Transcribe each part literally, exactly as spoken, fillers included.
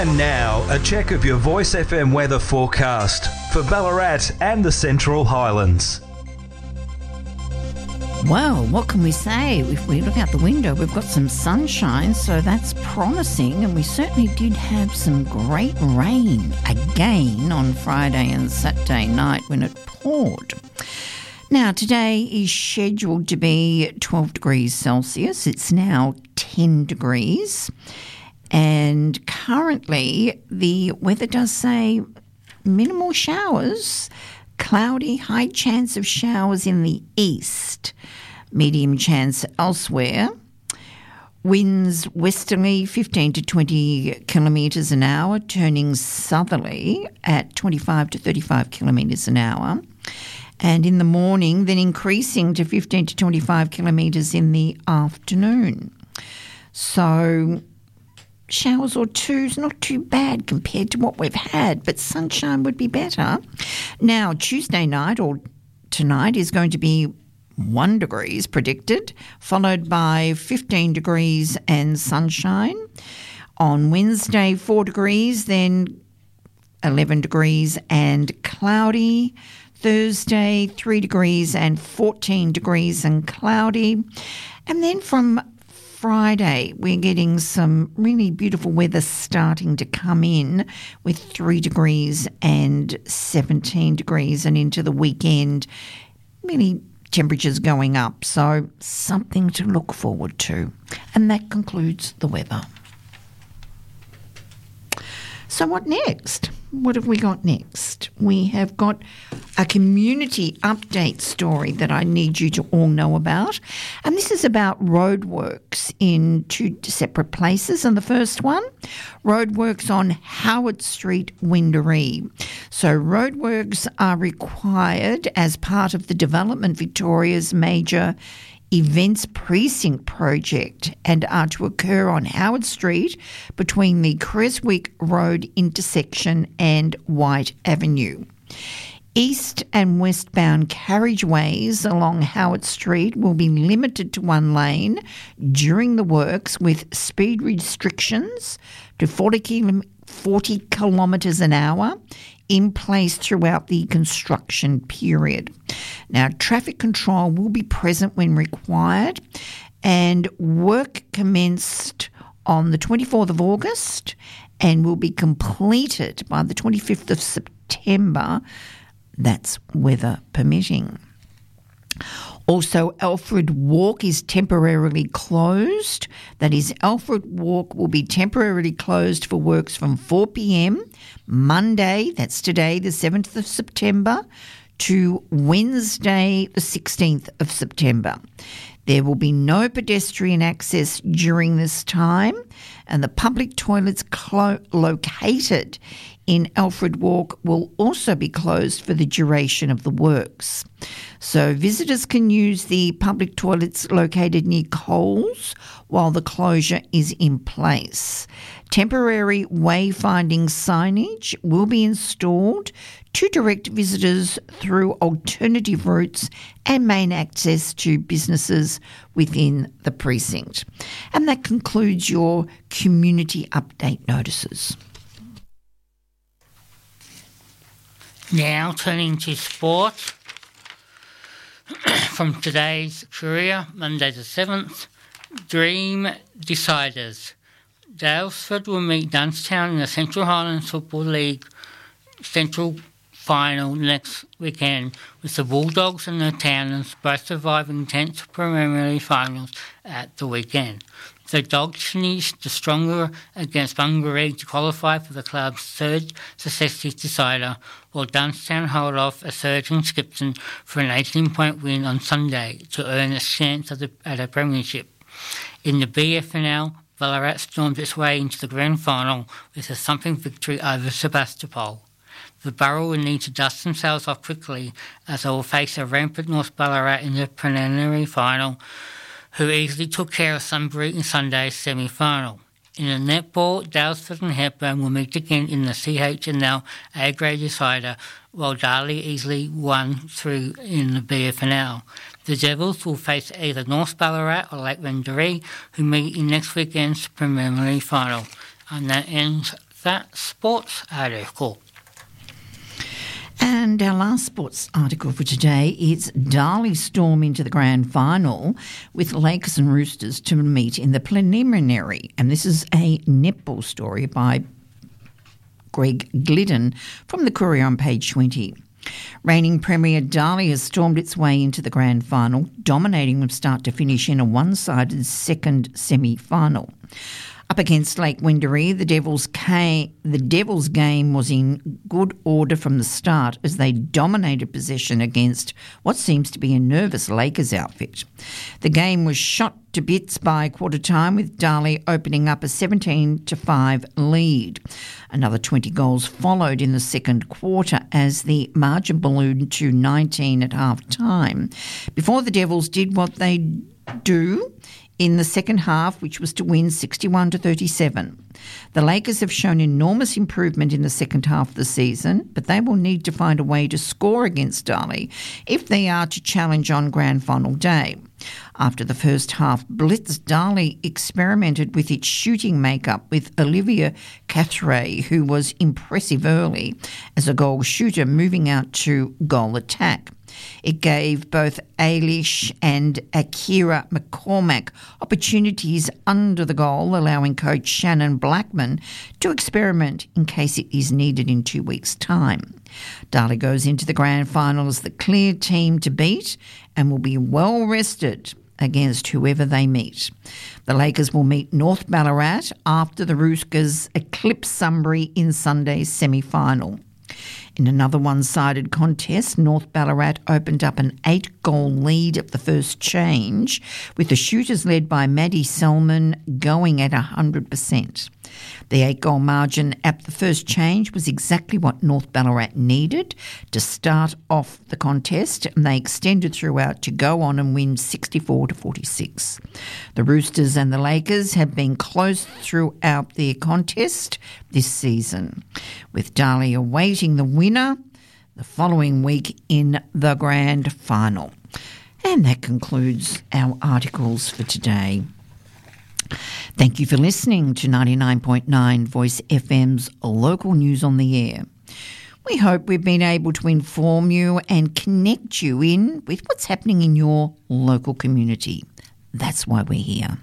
And now, a check of your Voice F M weather forecast for Ballarat and the Central Highlands. Well, what can we say? If we look out the window, we've got some sunshine, so that's promising, and we certainly did have some great rain again on Friday and Saturday night when it poured. Now, today is scheduled to be twelve degrees Celsius. It's now ten degrees. And currently, the weather does say minimal showers, cloudy, high chance of showers in the east, medium chance elsewhere. Winds westerly fifteen to twenty kilometres an hour, turning southerly at twenty-five to thirty-five kilometres an hour. And in the morning, then increasing to fifteen to twenty-five kilometres in the afternoon. So showers or two is not too bad compared to what we've had, but sunshine would be better. Now, Tuesday night or tonight is going to be one degrees predicted, followed by fifteen degrees and sunshine. On Wednesday, four degrees, then eleven degrees and cloudy. Thursday, three degrees and fourteen degrees and cloudy. And then from Friday, we're getting some really beautiful weather starting to come in with three degrees and seventeen degrees, and into the weekend, really temperatures going up. So something to look forward to. And that concludes the weather. So what next? What have we got next? We have got a community update story that I need you to all know about. And this is about roadworks in two separate places. And the first one, roadworks on Howard Street, Windaree. So roadworks are required as part of the Development Victoria's major Events Precinct project and are to occur on Howard Street between the Creswick Road intersection and White Avenue. East and westbound carriageways along Howard Street will be limited to one lane during the works, with speed restrictions to forty kilometres an hour in place throughout the construction period. Now, traffic control will be present when required, and work commenced on the twenty-fourth of August and will be completed by the twenty-fifth of September. That's weather permitting. Also, Alfred Walk is temporarily closed. That is, Alfred Walk will be temporarily closed for works from four p.m. Monday, that's today, the seventh of September, to Wednesday, the sixteenth of September. There will be no pedestrian access during this time, and the public toilets clo- located in Alfred Walk will also be closed for the duration of the works. So visitors can use the public toilets located near Coles while the closure is in place. Temporary wayfinding signage will be installed to direct visitors through alternative routes and main access to businesses within the precinct. And that concludes your community update notices. Now turning to sport. From today's Courier, Monday the seventh, Dream Deciders. Daylesford will meet Dunstown in the Central Highlands Football League Central Final next weekend, with the Bulldogs and the Townlands both surviving tenth preliminary finals at the weekend. The Dogs finished the stronger against Bungaree to qualify for the club's third successive decider, while Dunstown held off a surging Skipton for an eighteen-point win on Sunday to earn a chance at, the, at a premiership. In the B F N L, Ballarat stormed its way into the grand final with a thumping victory over Sebastopol. The Borough will need to dust themselves off quickly, as they will face a rampant North Ballarat in the preliminary final, who easily took care of Sunbury in Sunday's semi-final. In the netball, Daylesford and Hepburn will meet again in the C H N L A-grade decider, while Darley easily won through in the B F N L. The Devils will face either North Ballarat or Lake Wendouree, who meet in next weekend's preliminary final. And that ends that sports article. And our last sports article for today is Darley storm into the grand final with Lakers and Roosters to meet in the preliminary. And this is a netball story by Greg Glidden from the Courier on page twenty. Reigning Premier Darley has stormed its way into the grand final, dominating from start to finish in a one-sided second semi-final. Up against Lake Windermere, the Devils came, the Devils game was in good order from the start as they dominated possession against what seems to be a nervous Lakers outfit. The game was shot to bits by quarter time, with Darley opening up a seventeen to five lead. Another twenty goals followed in the second quarter as the margin ballooned to nineteen at half time, before the Devils did what they do in the second half, which was to win sixty-one to thirty-seven. The Lakers have shown enormous improvement in the second half of the season, but they will need to find a way to score against Darley if they are to challenge on grand final day. After the first half blitz, Darley experimented with its shooting makeup with Olivia Cathray, who was impressive early as a goal shooter, moving out to goal attack. It gave both Ailish and Akira McCormack opportunities under the goal, allowing coach Shannon Blackman to experiment in case it is needed in two weeks' time. Darley goes into the grand final as the clear team to beat and will be well rested against whoever they meet. The Lakers will meet North Ballarat after the Roosters eclipse Sunbury in Sunday's semi-final. In another one-sided contest, North Ballarat opened up an eight-goal lead at the first change, with the shooters led by Maddie Selman going at one hundred percent. The eight-goal margin at the first change was exactly what North Ballarat needed to start off the contest, and they extended throughout to go on and win sixty-four to forty-six. The Roosters and the Lakers have been close throughout their contest this season, with Darley awaiting the winner the following week in the grand final. And that concludes our articles for today. Thank you for listening to ninety-nine point nine Voice F M's Local News on the Air. We hope we've been able to inform you and connect you in with what's happening in your local community. That's why we're here.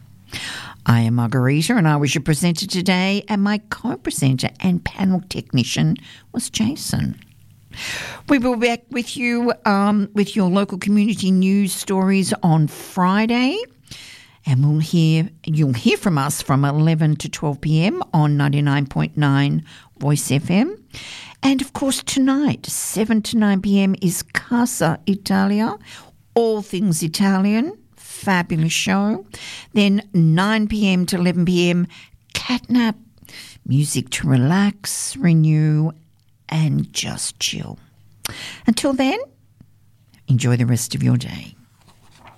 I am Margarita and I was your presenter today, and my co-presenter and panel technician was Jason. We will be back with you um, with your local community news stories on Friday. And we'll hear you'll hear from us from eleven to twelve p.m. on ninety-nine point nine Voice F M. And, of course, tonight, seven to nine p.m. is Casa Italia, all things Italian, fabulous show. Then nine p.m. to eleven p.m, Catnap, music to relax, renew, and just chill. Until then, enjoy the rest of your day.